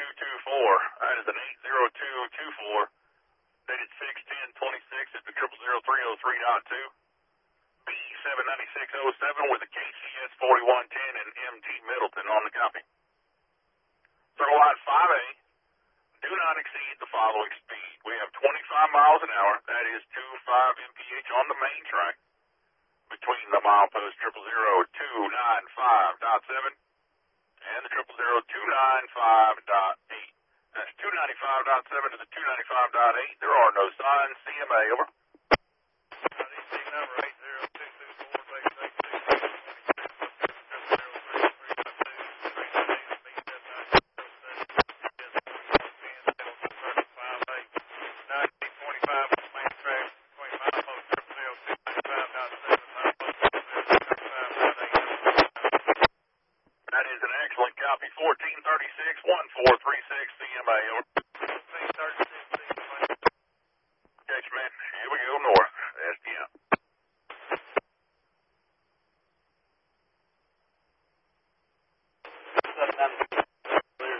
That is an 80224. Dated 6/10/26 at the 000303.2. B79607 with a KCS 4110 and MT Middleton on the copy. Circle line 5A. Do not exceed the following speed. We have 25 miles an hour. That is 25 mph on the main track. Between the milepost 0000295.7 and the 0000295.8. That's 295.7 to the 295.8. There are no signs. CMA, over. Number 1436, 1436, CMA, over. 1436, Catch, man. Here we go.